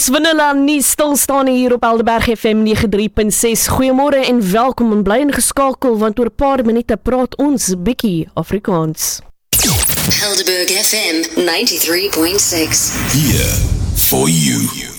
Ons Vanilla nie stilstaan hier op Helderberg FM 93.6. Goeiemôre en welkom en bly ingeskakel, want oor 'n paar minute praat ons bietjie Afrikaans. Helderberg FM 93.6. Here for you.